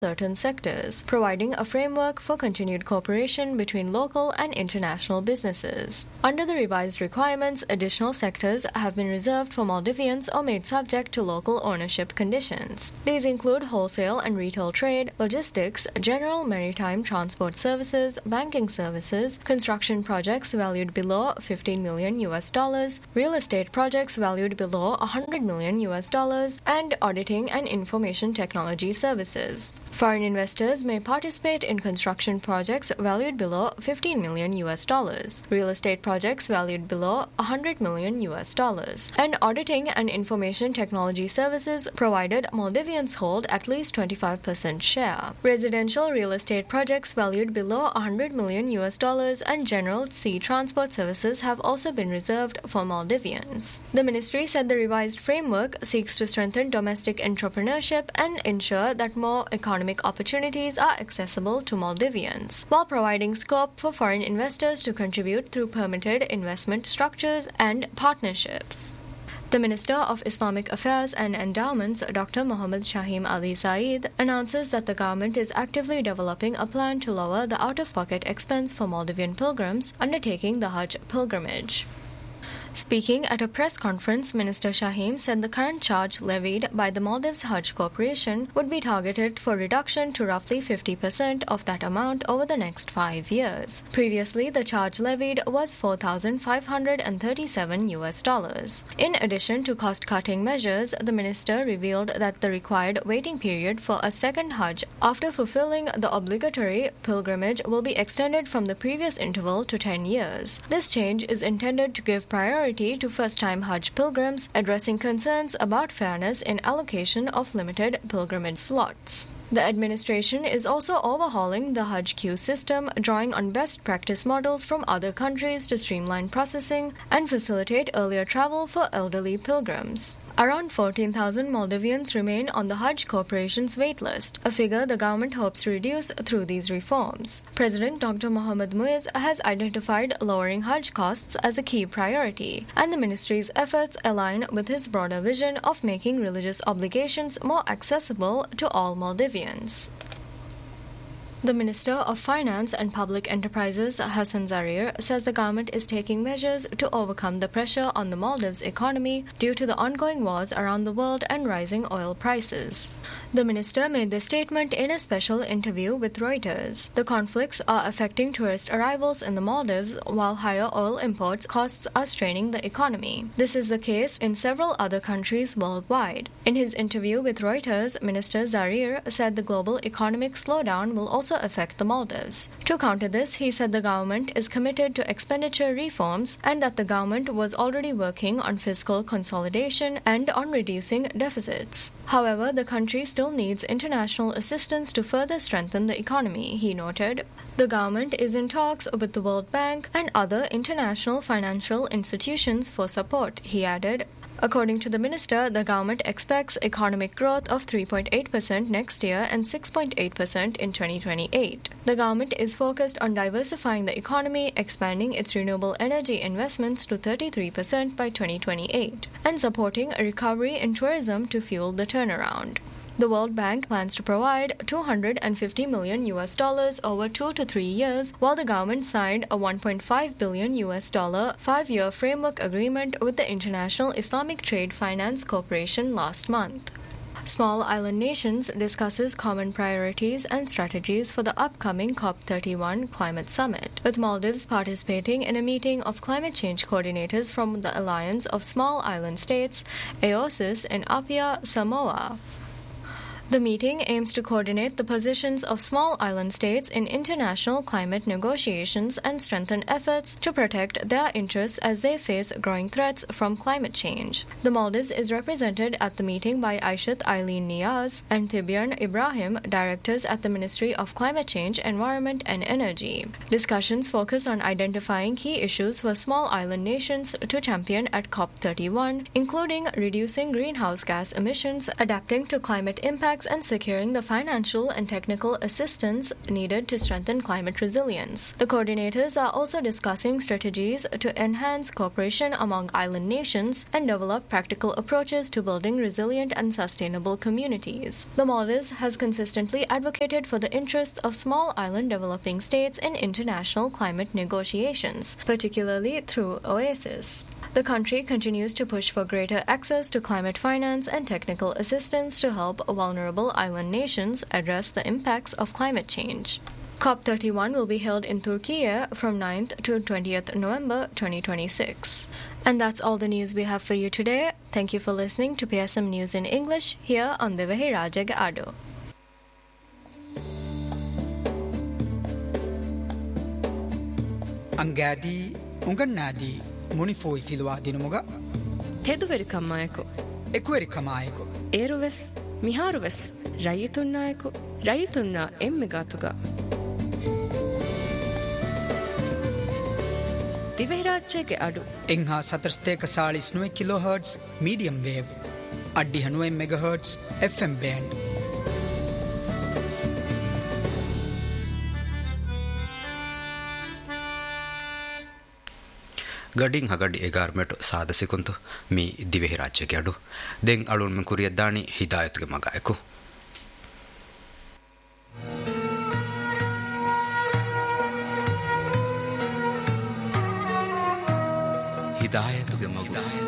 certain sectors, providing a framework for continued cooperation between local and international businesses. Under the revised requirements, additional sectors have been reserved for Maldivians or made subject to local ownership conditions. These include wholesale and retail trade, logistics, general maritime transport services, banking services, construction projects valued below $15 million, real estate projects valued below $100 million, and auditing and information technology services. Foreign investors may participate in construction projects valued below $15 million, real estate projects valued below $100 million, and auditing and information technology services provided Maldivians hold at least 25% share. Residential real estate projects valued below $100 million and general sea transport services have also been reserved for Maldivians. The ministry said the revised framework seeks to strengthen domestic entrepreneurship and ensure that more economic opportunities are accessible to Maldivians, while providing scope for foreign investors to contribute through permitted investment structures and partnerships. The Minister of Islamic Affairs and Endowments, Dr. Mohammad Shahim Ali Saeed, announces that the government is actively developing a plan to lower the out-of-pocket expense for Maldivian pilgrims undertaking the Hajj pilgrimage. Speaking at a press conference, Minister Shahim said the current charge levied by the Maldives Hajj Corporation would be targeted for reduction to roughly 50% of that amount over the next 5 years. Previously, the charge levied was $4,537. In addition to cost-cutting measures, the minister revealed that the required waiting period for a second Hajj after fulfilling the obligatory pilgrimage will be extended from the previous interval to 10 years. This change is intended to give priority to first-time Hajj pilgrims, addressing concerns about fairness in allocation of limited pilgrimage slots. The administration is also overhauling the Hajj queue system, drawing on best practice models from other countries to streamline processing and facilitate earlier travel for elderly pilgrims. Around 14,000 Maldivians remain on the Hajj Corporation's waitlist, a figure the government hopes to reduce through these reforms. President Dr. Mohammad Muiz has identified lowering Hajj costs as a key priority, and the ministry's efforts align with his broader vision of making religious obligations more accessible to all Maldivians. The Minister of Finance and Public Enterprises, Hassan Zarir, says the government is taking measures to overcome the pressure on the Maldives economy due to the ongoing wars around the world and rising oil prices. The minister made this statement in a special interview with Reuters. The conflicts are affecting tourist arrivals in the Maldives, while higher oil imports costs are straining the economy. This is the case in several other countries worldwide. In his interview with Reuters, Minister Zarir said the global economic slowdown will also affect the Maldives. To counter this, he said the government is committed to expenditure reforms and that the government was already working on fiscal consolidation and on reducing deficits. However, the country still needs international assistance to further strengthen the economy, he noted. The government is in talks with the World Bank and other international financial institutions for support, he added. According to the minister, the government expects economic growth of 3.8% next year and 6.8% in 2028. The government is focused on diversifying the economy, expanding its renewable energy investments to 33% by 2028, and supporting a recovery in tourism to fuel the turnaround. The World Bank plans to provide $250 million over 2 to 3 years, while the government signed a $1.5 billion 5-year framework agreement with the International Islamic Trade Finance Corporation last month. Small Island Nations discusses common priorities and strategies for the upcoming COP31 Climate Summit, with Maldives participating in a meeting of climate change coordinators from the Alliance of Small Island States, AOSIS, in Apia, Samoa. The meeting aims to coordinate the positions of small island states in international climate negotiations and strengthen efforts to protect their interests as they face growing threats from climate change. The Maldives is represented at the meeting by Aishat Eileen Niaz and Thibian Ibrahim, directors at the Ministry of Climate Change, Environment and Energy. Discussions focus on identifying key issues for small island nations to champion at COP31, including reducing greenhouse gas emissions, adapting to climate impacts impacts and securing the financial and technical assistance needed to strengthen climate resilience. The coordinators are also discussing strategies to enhance cooperation among island nations and develop practical approaches to building resilient and sustainable communities. The Maldives has consistently advocated for the interests of small island developing states in international climate negotiations, particularly through OASIS. The country continues to push for greater access to climate finance and technical assistance to help vulnerable island nations address the impacts of climate change. COP31 will be held in Turkey from 9th to 20th November 2026. And that's all the news we have for you today. Thank you for listening to PSM News in English here on Divehi Rajag Ado. Angadi Ungannadi Munifoi Filwa Dinomuga Teduveri Kamayako Equeri Kamayako Eruves Miharuves Rayitunnayako Rayitunna Emmegatuga Divehrachege Adu Engha Satrsteka Salis 9 kHz medium wave Addi 9 MHz FM band ಗಡಿಂಗ್ ಹಗಡಿ ಎಗಾರ್ಮೆಟ್ ಸಾಧಸಿಕೊಂತು me ದಿವೆಹಿ ರಾಜ್ಯಗೆ ಅಡು ದೆಂಗ್ ಅಳುನ್ ಮೆ ಕುರಿಯದ್ದಾಣಿ ಹಿದಾಯತ್ಗೆ ಮಗಾಯಕು ಹಿದಾಯತ್ಗೆ ಮಗು